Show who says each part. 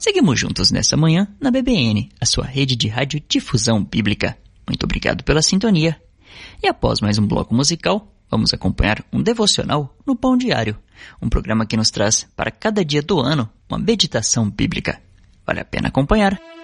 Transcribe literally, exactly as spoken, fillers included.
Speaker 1: Seguimos juntos nessa manhã na B B N, a sua rede de rádio difusão bíblica. Muito obrigado pela sintonia. E após mais um bloco musical, vamos acompanhar um devocional no Pão Diário, um programa que nos traz para cada dia do ano uma meditação bíblica. Vale a pena acompanhar.